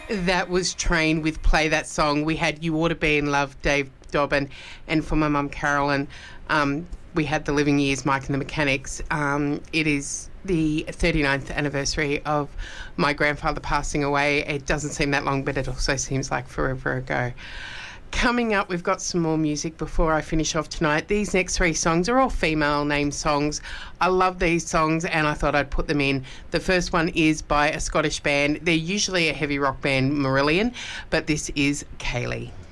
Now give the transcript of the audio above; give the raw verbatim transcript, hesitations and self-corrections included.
That was Train with Play That Song. We had You Ought to Be in Love, Dave Dobbin, and for my mum, Carolyn, um, we had The Living Years, Mike and the Mechanics. Um, it is the thirty-ninth anniversary of my grandfather passing away. It doesn't seem that long, but it also seems like forever ago. Coming up, we've got some more music before I finish off tonight. These next three songs are all female named songs. I love these songs and I thought I'd put them in. The first one is by a Scottish band. They're usually a heavy rock band, Marillion, but this is Kaylee.